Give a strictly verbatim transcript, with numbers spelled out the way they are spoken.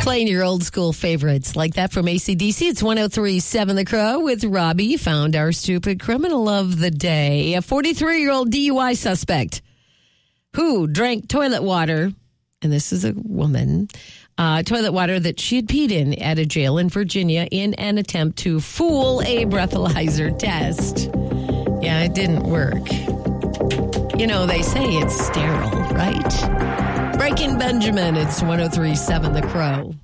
Playing your old school favorites like that from A C D C. It's one oh three point seven The Crow with Robbie. Found our stupid criminal of the day. A forty-three-year-old D U I suspect who drank toilet water, and this is a woman, uh, toilet water that she had peed in at a jail in Virginia in an attempt to fool a breathalyzer test. Yeah, it didn't work. You know, they say it's sterile, right? Breaking Benjamin, it's one oh three point seven The Crow.